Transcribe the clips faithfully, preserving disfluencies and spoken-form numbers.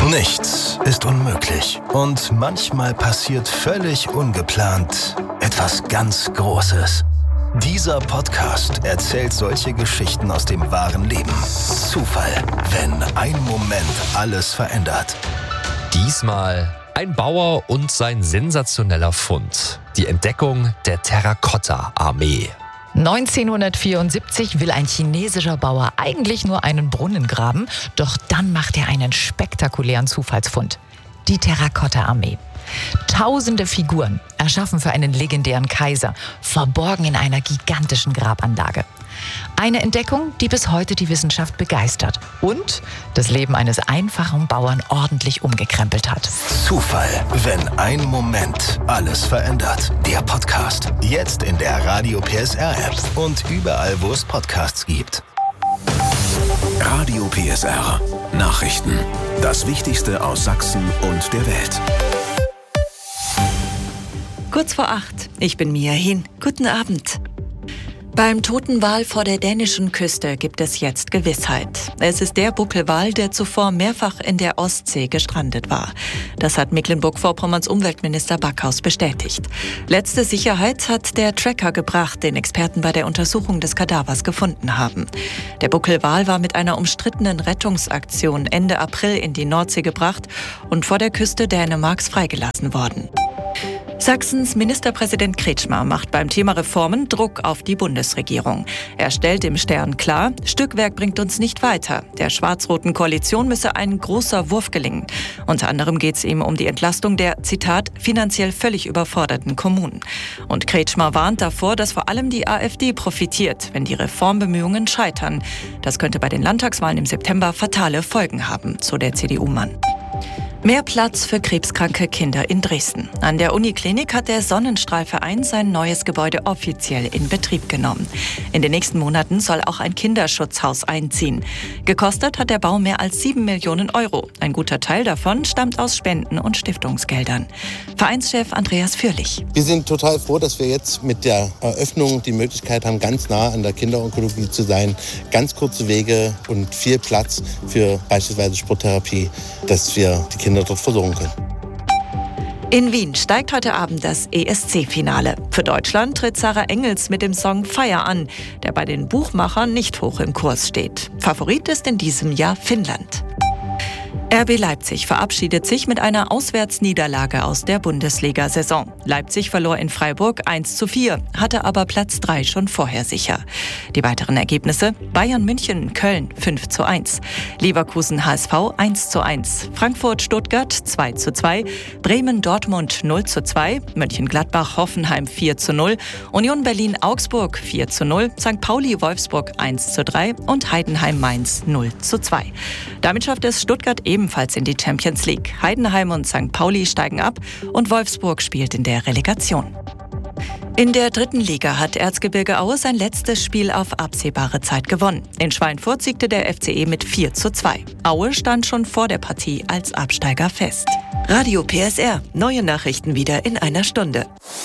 Nichts ist unmöglich und manchmal passiert völlig ungeplant etwas ganz Großes. Dieser Podcast erzählt solche Geschichten aus dem wahren Leben. Zufall, wenn ein Moment alles verändert. Diesmal ein Bauer und sein sensationeller Fund. Die Entdeckung der Terrakotta-Armee. neunzehnhundertvierundsiebzig will ein chinesischer Bauer eigentlich nur einen Brunnen graben, doch dann macht er einen spektakulären Zufallsfund. Die Terrakotta-Armee. Tausende Figuren, erschaffen für einen legendären Kaiser, verborgen in einer gigantischen Grabanlage. Eine Entdeckung, die bis heute die Wissenschaft begeistert und das Leben eines einfachen Bauern ordentlich umgekrempelt hat. Zufall, wenn ein Moment alles verändert. Der Podcast, jetzt in der Radio P S R-App und überall, wo es Podcasts gibt. Radio P S R. Nachrichten. Das Wichtigste aus Sachsen und der Welt. Kurz vor acht. Ich bin Mia Hin. Guten Abend. Beim toten Wal vor der dänischen Küste gibt es jetzt Gewissheit. Es ist der Buckelwal, der zuvor mehrfach in der Ostsee gestrandet war. Das hat Mecklenburg-Vorpommerns Umweltminister Backhaus bestätigt. Letzte Sicherheit hat der Tracker gebracht, den Experten bei der Untersuchung des Kadavers gefunden haben. Der Buckelwal war mit einer umstrittenen Rettungsaktion Ende April in die Nordsee gebracht und vor der Küste Dänemarks freigelassen worden. Sachsens Ministerpräsident Kretschmer macht beim Thema Reformen Druck auf die Bundesregierung. Er stellt im Stern klar, Stückwerk bringt uns nicht weiter. Der schwarz-roten Koalition müsse ein großer Wurf gelingen. Unter anderem geht es ihm um die Entlastung der, Zitat, finanziell völlig überforderten Kommunen. Und Kretschmer warnt davor, dass vor allem die AfD profitiert, wenn die Reformbemühungen scheitern. Das könnte bei den Landtagswahlen im September fatale Folgen haben, so der C D U-Mann. Mehr Platz für krebskranke Kinder in Dresden. An der Uniklinik hat der Sonnenstrahlverein sein neues Gebäude offiziell in Betrieb genommen. In den nächsten Monaten soll auch ein Kinderschutzhaus einziehen. Gekostet hat der Bau mehr als sieben Millionen Euro. Ein guter Teil davon stammt aus Spenden und Stiftungsgeldern. Vereinschef Andreas Fürlich. Wir sind total froh, dass wir jetzt mit der Eröffnung die Möglichkeit haben, ganz nah an der Kinderonkologie zu sein. Ganz kurze Wege und viel Platz für beispielsweise Sporttherapie, dass wir die Kinder dort versorgen können. In Wien steigt heute Abend das E S C-Finale. Für Deutschland tritt Sarah Engels mit dem Song Fire an, der bei den Buchmachern nicht hoch im Kurs steht. Favorit ist in diesem Jahr Finnland. R B Leipzig verabschiedet sich mit einer Auswärtsniederlage aus der Bundesliga-Saison. Leipzig verlor in Freiburg eins zu vier, hatte aber Platz drei schon vorher sicher. Die weiteren Ergebnisse: Bayern München Köln fünf zu eins, Leverkusen H S V eins zu eins, Frankfurt Stuttgart zwei zu zwei, Bremen Dortmund null zu zwei, Mönchengladbach Hoffenheim vier zu null, Union Berlin Augsburg vier zu null, Sankt Pauli Wolfsburg eins zu drei und Heidenheim Mainz null zu zwei. Damit schafft es Stuttgart ebenfalls in die Champions League. Heidenheim und Sankt Pauli steigen ab und Wolfsburg spielt in der Relegation. In der dritten Liga hat Erzgebirge Aue sein letztes Spiel auf absehbare Zeit gewonnen. In Schweinfurt siegte der F C E mit vier zu zwei. Aue stand schon vor der Partie als Absteiger fest. Radio P S R. Neue Nachrichten wieder in einer Stunde.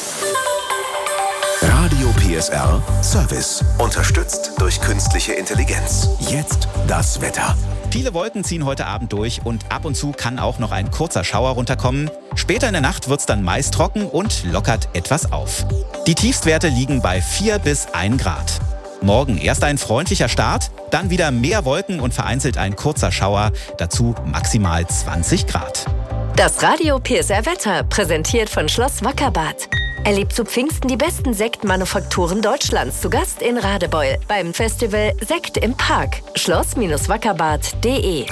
Radio P S R Service. Unterstützt durch künstliche Intelligenz. Jetzt das Wetter. Viele Wolken ziehen heute Abend durch und ab und zu kann auch noch ein kurzer Schauer runterkommen. Später in der Nacht wird's dann meist trocken und lockert etwas auf. Die Tiefstwerte liegen bei vier bis ein Grad. Morgen erst ein freundlicher Start, dann wieder mehr Wolken und vereinzelt ein kurzer Schauer, dazu maximal zwanzig Grad. Das Radio P S R Wetter, präsentiert von Schloss Wackerbad. Erlebt zu Pfingsten die besten Sektmanufakturen Deutschlands. Zu Gast in Radebeul beim Festival Sekt im Park. schloss Wackerbad punkt de.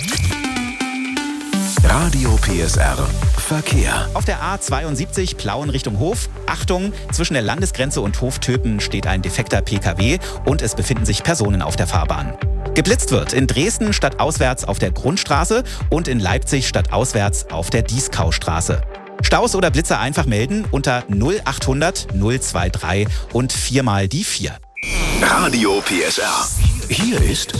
Radio P S R Verkehr. Auf der A zweiundsiebzig Plauen Richtung Hof. Achtung, zwischen der Landesgrenze und Hoftöpen steht ein defekter P K W und es befinden sich Personen auf der Fahrbahn. Geblitzt wird in Dresden stadtauswärts auf der Grundstraße und in Leipzig stadtauswärts auf der Dieskaustraße. Staus oder Blitzer einfach melden unter null achthundert null drei drei und viermal die vier. Radio P S R. Hier ist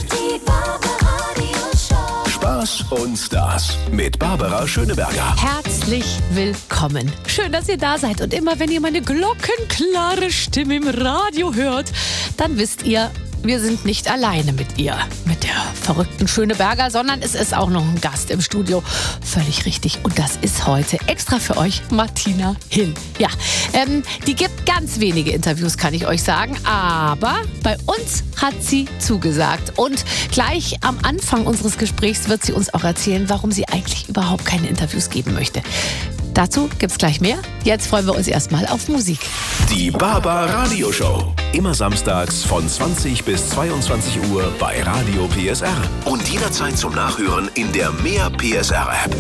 Spaß und Stars mit Barbara Schöneberger. Herzlich willkommen. Schön, dass ihr da seid. Und immer wenn ihr meine glockenklare Stimme im Radio hört, dann wisst ihr, wir sind nicht alleine mit ihr, mit der verrückten Schöneberger, sondern es ist auch noch ein Gast im Studio. Völlig richtig. Und das ist heute extra für euch Martina Hill. Ja, ähm, die gibt ganz wenige Interviews, kann ich euch sagen. Aber bei uns hat sie zugesagt. Und gleich am Anfang unseres Gesprächs wird sie uns auch erzählen, warum sie eigentlich überhaupt keine Interviews geben möchte. Dazu gibt's gleich mehr. Jetzt freuen wir uns erstmal auf Musik. Die Baba Radio Show. Immer samstags von zwanzig bis zweiundzwanzig Uhr bei Radio P S R. Und jederzeit zum Nachhören in der Mehr P S R App.